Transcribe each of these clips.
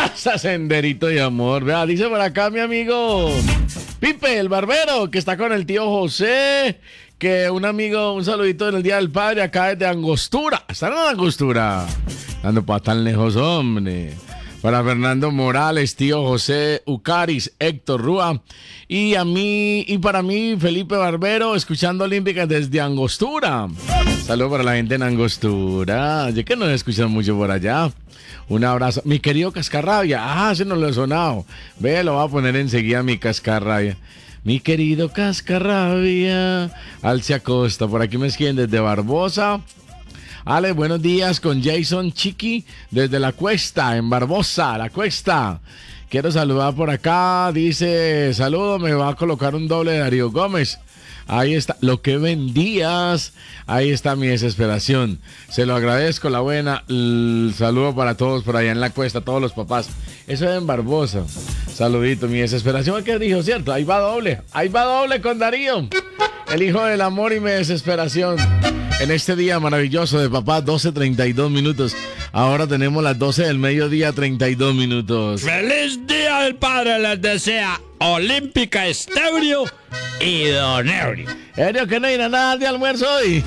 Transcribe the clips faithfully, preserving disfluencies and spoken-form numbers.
Casa Senderito de Amor. Vea, dice por acá mi amigo Pipe, el barbero, que está con el tío José. Que un amigo, un saludito en el Día del Padre acá desde Angostura. ¿Están en Angostura? Dando para tan lejos, hombre. Para Fernando Morales, tío José Ucaris, Héctor Rúa. Y a mí, y para mí, Felipe Barbero, escuchando Olímpica desde Angostura. Saludos para la gente en Angostura. Yo que no escuchan mucho por allá. Un abrazo. Mi querido Cascarrabia. Ah, se nos lo he sonado. Ve, lo voy a poner enseguida mi Cascarrabia. Mi querido Cascarrabia. Alce Acosta, por aquí me escriben desde Barbosa. Ale, buenos días con Jason Chiqui desde La Cuesta, en Barbosa, La Cuesta. Quiero saludar por acá, dice, saludo, me va a colocar un doble de Darío Gómez. Ahí está, lo que vendías, ahí está mi desesperación. Se lo agradezco, la buena. El saludo para todos por allá en La Cuesta, todos los papás. Eso es en Barbosa. Saludito, mi desesperación, ¿qué dijo? ¿Cierto? Ahí va doble, ahí va doble con Darío. El hijo del amor y mi desesperación. En este día maravilloso de papá, doce treinta y dos minutos. Ahora tenemos las doce del mediodía, treinta y dos minutos. ¡Feliz Día del Padre! Les desea Olímpica Estéreo y Don Eurio. Eurio, que no irá nada de almuerzo hoy.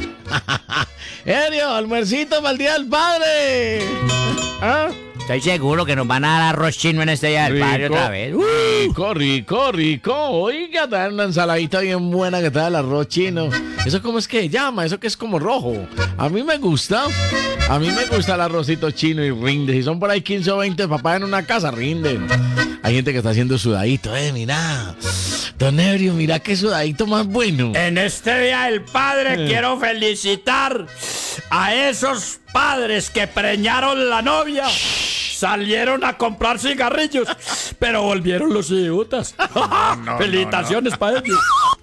Eurio, almuercito para el Día del Padre. ¿Ah? Estoy seguro que nos van a dar arroz chino en este Día del Padre otra vez. Uh. Rico, rico, rico. Oiga, te dan una ensaladita bien buena que te da el arroz chino. ¿Eso cómo es que se llama? Eso que es como rojo. A mí me gusta. A mí me gusta el arrocito chino y rinde. Si son por ahí quince o veinte papás en una casa, rinden. Hay gente que está haciendo sudadito. Eh, mira. Don Eurio, mira qué sudadito más bueno. En este Día del Padre eh. quiero felicitar a esos padres que preñaron la novia. Salieron a comprar cigarrillos, pero volvieron los idiotas. No, no, felicitaciones no, no. para ellos.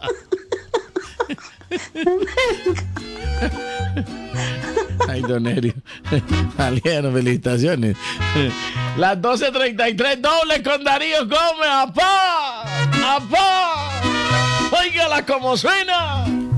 Ay, don Eurio. Salieron, felicitaciones. Las doce treinta y tres, doble con Darío Gómez. ¡Apá! ¡Apá! ¡Óigala como suena!